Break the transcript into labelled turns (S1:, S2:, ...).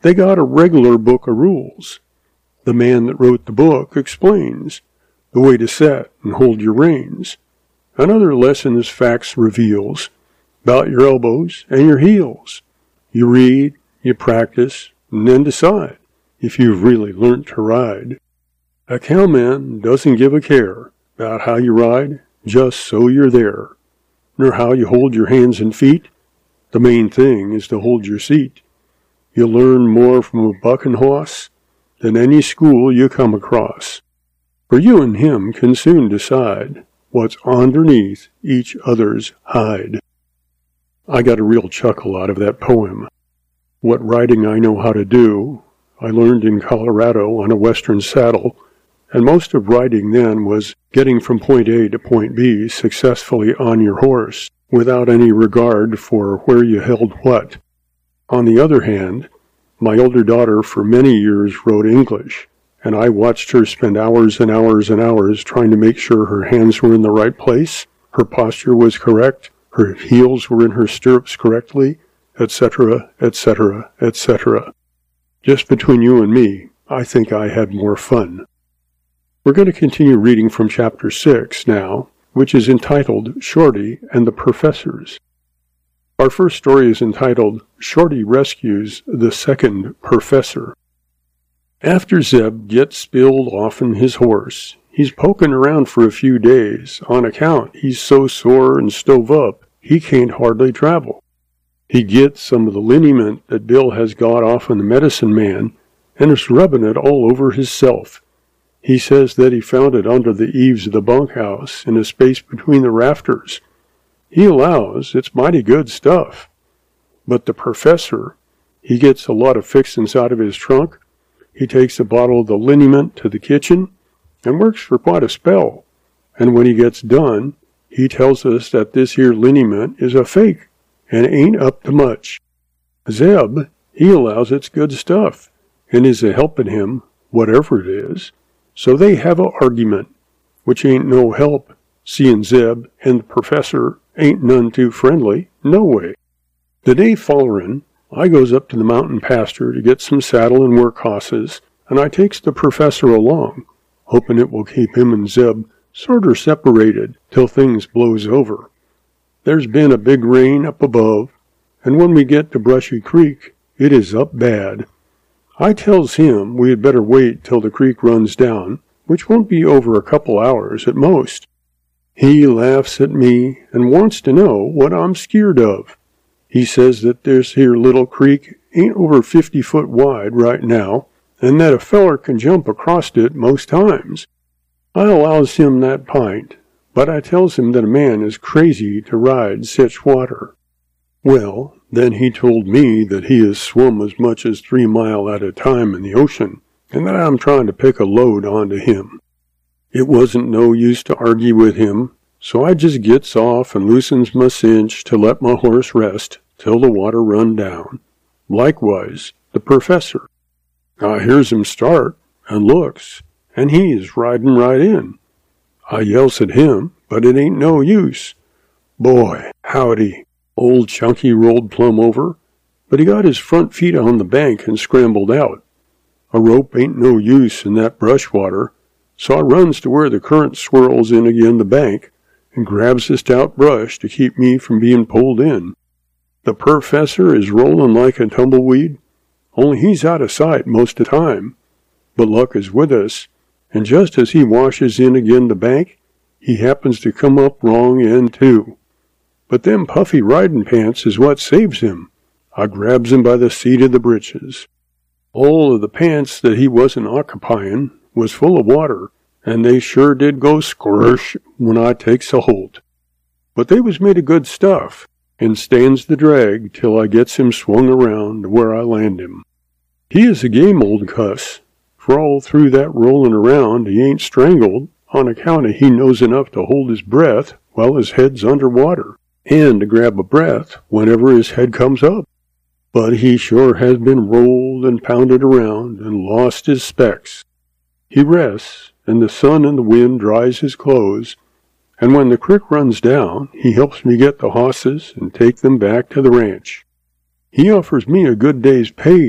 S1: They got a regular book of rules. The man that wrote the book explains the way to set and hold your reins. Another lesson is facts reveals about your elbows and your heels. You read, you practice, and then decide if you've really learnt to ride. A cowman doesn't give a care about how you ride, just so you're there, nor how you hold your hands and feet. The main thing is to hold your seat. You'll learn more from a bucking hoss than any school you come across, for you and him can soon decide what's underneath each other's hide. I got a real chuckle out of that poem. What riding I know how to do, I learned in Colorado on a western saddle, and most of riding then was getting from point A to point B successfully on your horse, without any regard for where you held what. On the other hand, my older daughter for many years rode English, and I watched her spend hours and hours and hours trying to make sure her hands were in the right place, her posture was correct, her heels were in her stirrups correctly, etc., etc., etc. Just between you and me, I think I had more fun. We're going to continue reading from chapter 6 now, which is entitled Shorty and the Professors. Our first story is entitled Shorty Rescues the Second Professor. After Zeb gets spilled offen his horse, he's poking around for a few days on account he's so sore and stove up he can't hardly travel. He gets some of the liniment that Bill has got offen the medicine man and is rubbing it all over hisself. He says that he found it under the eaves of the bunkhouse in a space between the rafters. He allows it's mighty good stuff. But the professor, he gets a lot of fixins out of his trunk. He takes a bottle of the liniment to the kitchen and works for quite a spell. And when he gets done, he tells us that this here liniment is a fake and ain't up to much. Zeb, he allows it's good stuff and is a-helping him, whatever it is. So they have a argument, which ain't no help, seeing Zeb and the professor ain't none too friendly, no way. The day follerin', I goes up to the mountain pasture to get some saddle and work hosses, and I takes the professor along, hoping it will keep him and Zeb sorter separated till things blows over. There's been a big rain up above, and when we get to Brushy Creek, it is up bad. I tells him we had better wait till the creek runs down, which won't be over a couple hours at most. He laughs at me and wants to know what I'm skeered of. He says that this here little creek ain't over 50 foot wide right now, and that a feller can jump across it most times. I allows him that pint, but I tells him that a man is crazy to ride sich water. Well, then he told me that he has swum as much as 3 mile at a time in the ocean, and that I'm trying to pick a load onto him. It wasn't no use to argue with him, so I just gets off and loosens my cinch to let my horse rest till the water run down. Likewise, the professor. I hears him start, and looks, and he is riding right in. I yells at him, but it ain't no use. Boy, howdy. Old Chunky rolled plumb over, but he got his front feet on the bank and scrambled out. A rope ain't no use in that brush water, so I runs to where the current swirls in agin the bank and grabs the stout brush to keep me from being pulled in. The professor is rolling like a tumbleweed, only he's out of sight most of the time. But luck is with us, and just as he washes in agin the bank, he happens to come up wrong end too. But them puffy riding pants is what saves him. I grabs him by the seat of the breeches. All of the pants that he wasn't occupying was full of water, and they sure did go squirsh when I takes a holt. But they was made of good stuff, and stands the drag till I gets him swung around to where I land him. He is a game old cuss, for all through that rolling around he ain't strangled, on account of he knows enough to hold his breath while his head's under water, and to grab a breath whenever his head comes up. But he sure has been rolled and pounded around and lost his specs. He rests, and the sun and the wind dries his clothes, and when the creek runs down, he helps me get the hosses and take them back to the ranch. He offers me a good day's pay